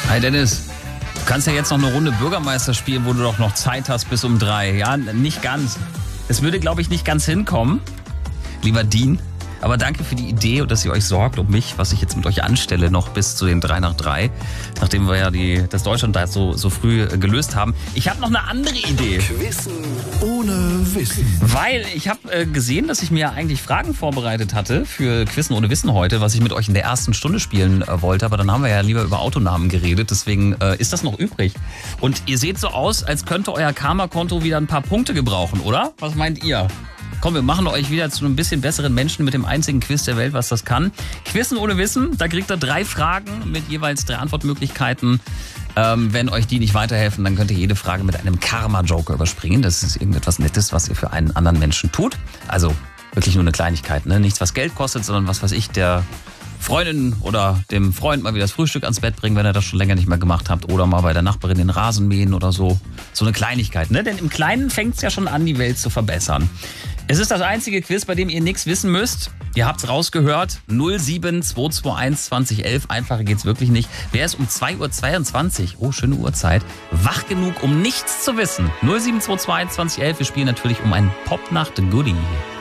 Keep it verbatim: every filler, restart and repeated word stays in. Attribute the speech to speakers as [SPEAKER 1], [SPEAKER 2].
[SPEAKER 1] Hi Dennis, du kannst ja jetzt noch eine Runde Bürgermeister spielen, wo du doch noch Zeit hast bis um drei. Ja, nicht ganz. Es würde, glaube ich, nicht ganz hinkommen, lieber Dean. Aber danke für die Idee und dass ihr euch sorgt um mich, was ich jetzt mit euch anstelle, noch bis zu den drei nach drei. Nachdem wir ja die, das Deutschland da so, so früh gelöst haben. Ich habe noch eine andere Idee.
[SPEAKER 2] Quizzen ohne Wissen.
[SPEAKER 1] Weil ich habe äh, gesehen, dass ich mir eigentlich Fragen vorbereitet hatte für Quizzen ohne Wissen heute, was ich mit euch in der ersten Stunde spielen äh, wollte. Aber dann haben wir ja lieber über Autonamen geredet. Deswegen äh, ist das noch übrig. Und ihr seht so aus, als könnte euer Karma-Konto wieder ein paar Punkte gebrauchen, oder? Was meint ihr? Komm, wir machen euch wieder zu einem bisschen besseren Menschen mit dem einzigen Quiz der Welt, was das kann. Quizzen ohne Wissen, da kriegt ihr drei Fragen mit jeweils drei Antwortmöglichkeiten. Ähm, wenn euch die nicht weiterhelfen, dann könnt ihr jede Frage mit einem Karma-Joker überspringen. Das ist irgendetwas Nettes, was ihr für einen anderen Menschen tut. Also wirklich nur eine Kleinigkeit, ne? Nichts, was Geld kostet, sondern was weiß ich, der Freundin oder dem Freund mal wieder das Frühstück ans Bett bringen, wenn ihr das schon länger nicht mehr gemacht habt. Oder mal bei der Nachbarin den Rasen mähen oder so. So eine Kleinigkeit, ne? Denn im Kleinen fängt es ja schon an, die Welt zu verbessern. Es ist das einzige Quiz, bei dem ihr nichts wissen müsst. Ihr habt's rausgehört. null sieben zwei zwei eins zwanzig elf. Einfacher geht's wirklich nicht. Wer ist um zwei Uhr zweiundzwanzig, oh, schöne Uhrzeit, wach genug, um nichts zu wissen? null sieben zwei zwei eins zwanzig elf. Wir spielen natürlich um ein Popnacht-Goodie.